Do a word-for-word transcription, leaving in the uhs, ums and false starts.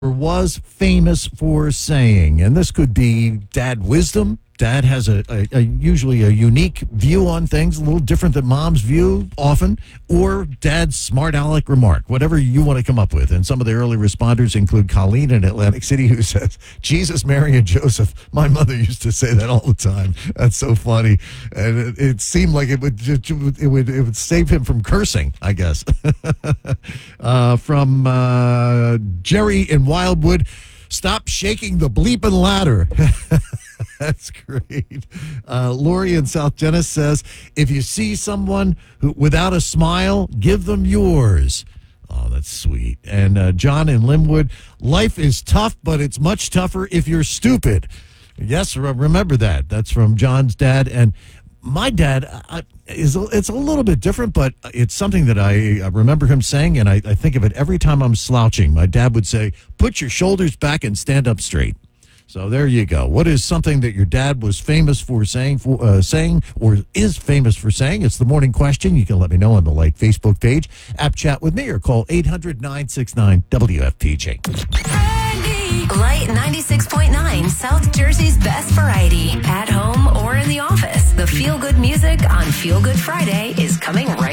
was famous for saying, and this could be dad wisdom. Dad has a, a, a usually a unique view on things, a little different than mom's view often, or dad's smart aleck remark, whatever you want to come up with. And some of the early responders include Colleen in Atlantic City, who says, Jesus, Mary, and Joseph. My mother used to say that all the time. That's so funny. And it, it seemed like it would, just, it would it would save him from cursing, I guess. uh, from uh, Jerry in Wildwood, stop shaking the bleeping ladder. That's great. Uh, Lori in South Dennis says, if you see someone who without a smile, give them yours. Oh, that's sweet. And uh, John in Linwood, life is tough, but it's much tougher if you're stupid. Yes, remember that. That's from John's dad. And my dad I, is a, it's a little bit different, but it's something that I, I remember him saying, and I, I think of it every time I'm slouching. My dad would say, put your shoulders back and stand up straight. So there you go. What is something that your dad was famous for saying, for uh, saying, or is famous for saying? It's the morning question. You can let me know on the Light Facebook page, app chat with me, or call eight hundred, nine six nine, W F P J. Light ninety-six point nine, South Jersey's best variety. At home or in the office, the feel-good music on Feel Good Friday is coming right